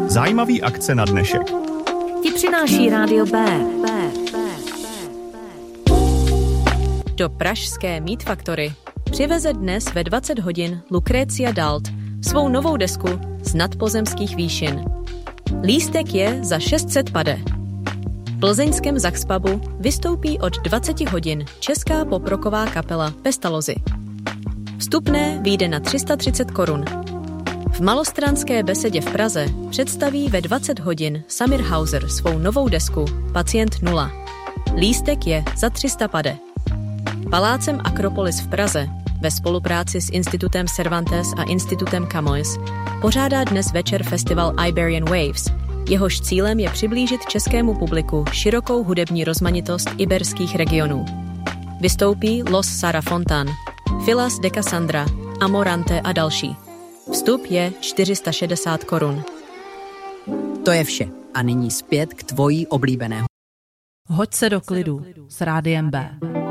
Zajímavý akce na dnešek ti přináší Rádio B. Do pražské Meat Factory přiveze dnes ve 20 hodin Lucrecia Dalt svou novou desku z nadpozemských výšin. Lístek je za 600 pade. V plzeňském Zaxpubu vystoupí od 20 hodin česká poprocková kapela Pestalozy. Vstupné vyjde na 330 korun. V Malostranské besedě v Praze představí ve 20 hodin Samir Hauser svou novou desku Pacient 0. Lístek je za 300 pade. Palácem Akropolis v Praze ve spolupráci s Institutem Cervantes a Institutem Camões pořádá dnes večer festival Iberian Waves. Jehož cílem je přiblížit českému publiku širokou hudební rozmanitost iberských regionů. Vystoupí Los Sara Fontan, Filas de Cassandra, Amorante a další. Vstup je 460 korun. To je vše. A nyní zpět k tvojí oblíbené. Hoď se do klidu s Rádiem B.